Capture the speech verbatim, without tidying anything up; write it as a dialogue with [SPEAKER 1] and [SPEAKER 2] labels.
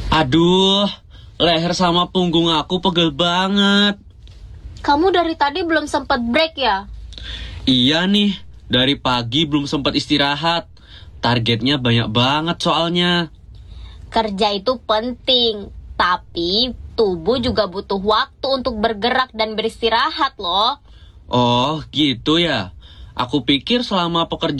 [SPEAKER 1] Aduh, leher sama punggung aku pegel banget.
[SPEAKER 2] Kamu dari tadi belum sempat break ya?
[SPEAKER 1] Iya nih, dari pagi belum sempat istirahat. Targetnya banyak banget soalnya.
[SPEAKER 2] Kerja itu penting, tapi tubuh juga butuh waktu untuk bergerak dan beristirahat loh.
[SPEAKER 1] Oh, gitu ya. Aku pikir selama pekerjaan